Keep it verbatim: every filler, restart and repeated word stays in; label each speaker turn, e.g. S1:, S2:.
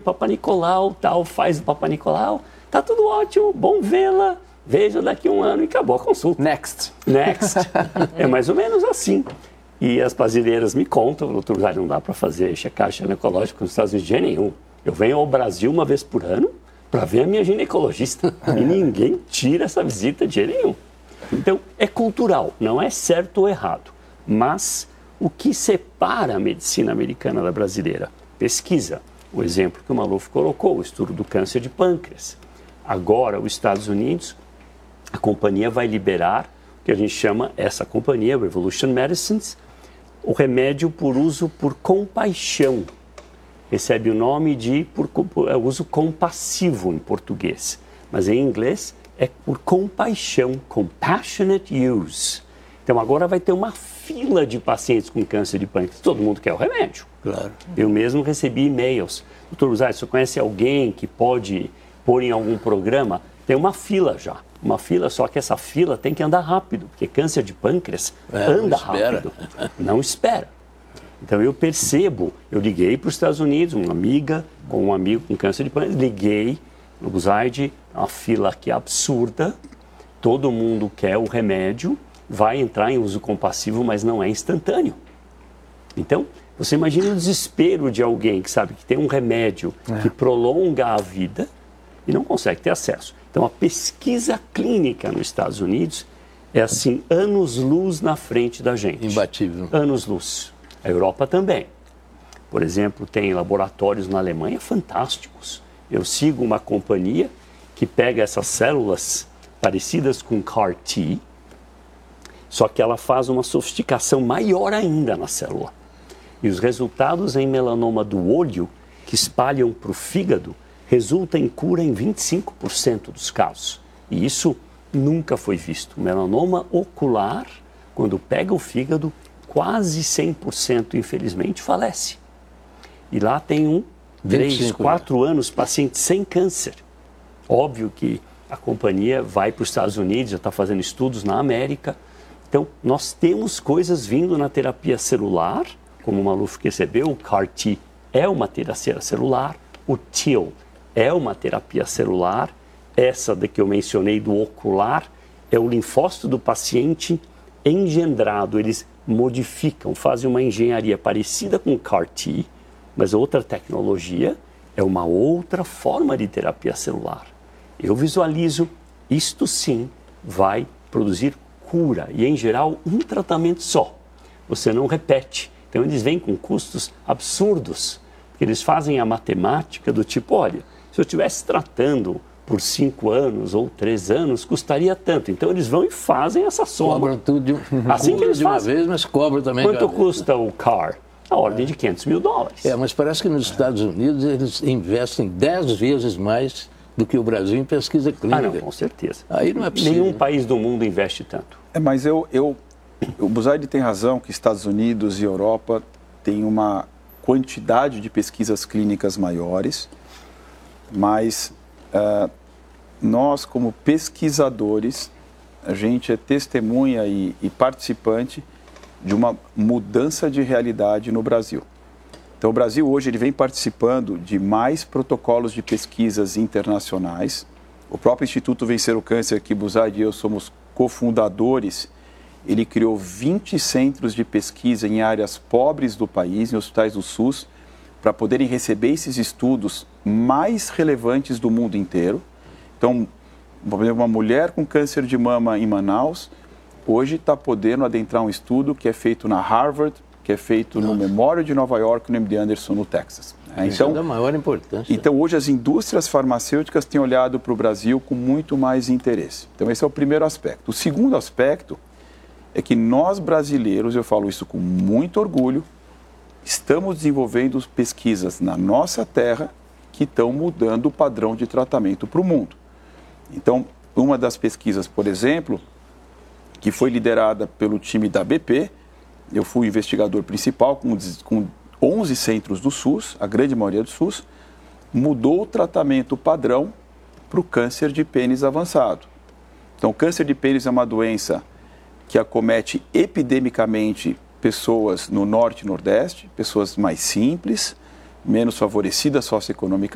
S1: Papa Nicolau, tal, faz o Papa Nicolau, tá tudo ótimo, bom vê-la, veja daqui a um ano e acabou a consulta.
S2: Next.
S1: Next. É mais ou menos assim. E as brasileiras me contam, doutor Zay, não dá para fazer checagem ginecológica nos Estados Unidos de jeito nenhum. Eu venho ao Brasil uma vez por ano para ver a minha ginecologista. E ninguém tira essa visita de jeito nenhum. Então, é cultural, não é certo ou errado. Mas o que separa a medicina americana da brasileira? Pesquisa. O exemplo que o Maluf colocou, o estudo do câncer de pâncreas. Agora, os Estados Unidos, a companhia vai liberar o que a gente chama, essa companhia, Revolution Medicines, o remédio por uso por compaixão. Recebe o nome de por, por, é, uso compassivo em português, mas em inglês é por compaixão, compassionate use. Então agora vai ter uma fila de pacientes com câncer de pâncreas. Todo mundo quer o remédio.
S2: Claro.
S1: Eu mesmo recebi e-mails. Doutor Zay, você conhece alguém que pode pôr em algum programa? Tem uma fila já. Uma fila, só que essa fila tem que andar rápido, porque câncer de pâncreas é, anda não rápido. Não espera. Então eu percebo, eu liguei para os Estados Unidos, uma amiga com um amigo com câncer de pâncreas, liguei no Zaid, uma fila aqui absurda, todo mundo quer o remédio, vai entrar em uso compassivo, mas não é instantâneo. Então, você imagina o desespero de alguém que sabe que tem um remédio é. que prolonga a vida e não consegue ter acesso. Então, a pesquisa clínica nos Estados Unidos é assim, anos-luz na frente da gente.
S2: Imbatível.
S1: Anos-luz. A Europa também. Por exemplo, tem laboratórios na Alemanha fantásticos. Eu sigo uma companhia que pega essas células parecidas com C A R T, só que ela faz uma sofisticação maior ainda na célula. E os resultados em melanoma do olho, que espalham para o fígado, resultam em cura em vinte e cinco por cento dos casos. E isso nunca foi visto. Melanoma ocular, quando pega o fígado, quase cem por cento, infelizmente, falece. E lá tem um, três, quatro anos, paciente sem câncer. Óbvio que a companhia vai para os Estados Unidos, já está fazendo estudos na América. Então, nós temos coisas vindo na terapia celular, como o Maluf recebeu, o C A R T é uma terapia celular, o T I L é uma terapia celular, essa da que eu mencionei do ocular é o linfócito do paciente engendrado, eles modificam, fazem uma engenharia parecida com o C A R T, mas outra tecnologia, é uma outra forma de terapia celular. Eu visualizo, isto sim vai produzir cura, e em geral um tratamento só, você não repete. Então eles vêm com custos absurdos, porque eles fazem a matemática do tipo, olha, se eu estivesse tratando por cinco anos ou três anos, custaria tanto. Então eles vão e fazem essa soma.
S2: Cobram tudo de, um,
S1: assim que eles
S2: de uma
S1: fazem.
S2: vez, mas cobram também.
S1: Quanto custa o C A R? A ordem é. de quinhentos mil dólares.
S2: É, mas parece que nos Estados Unidos eles investem dez vezes mais do que o Brasil em pesquisa clínica.
S1: Ah, não, com certeza.
S2: Aí não é possível.
S1: Nenhum país do mundo investe tanto.
S3: É, mas eu, eu, o Buzaide tem razão que Estados Unidos e Europa têm uma quantidade de pesquisas clínicas maiores, mas uh, nós, como pesquisadores, a gente é testemunha e, e participante de uma mudança de realidade no Brasil. Então, o Brasil hoje ele vem participando de mais protocolos de pesquisas internacionais. O próprio Instituto Vencer o Câncer, que Buzaide e eu somos cofundadores, ele criou vinte centros de pesquisa em áreas pobres do país, em hospitais do SUS, para poderem receber esses estudos mais relevantes do mundo inteiro. Então, por exemplo, uma mulher com câncer de mama em Manaus, hoje está podendo adentrar um estudo que é feito na Harvard, que é feito Nossa. no Memorial de Nova York, no M D Anderson, no Texas.
S2: Isso então, é da maior importância.
S3: Então, hoje as indústrias farmacêuticas têm olhado para o Brasil com muito mais interesse. Então, esse é o primeiro aspecto. O segundo aspecto é que nós brasileiros, eu falo isso com muito orgulho, estamos desenvolvendo pesquisas na nossa terra que estão mudando o padrão de tratamento para o mundo. Então, uma das pesquisas, por exemplo, que foi liderada pelo time da B P, eu fui investigador principal com, com onze centros do SUS, a grande maioria do SUS, mudou o tratamento padrão para o câncer de pênis avançado. Então, o câncer de pênis é uma doença que acomete epidemicamente pessoas no norte e nordeste, pessoas mais simples, menos favorecidas socioeconomicamente.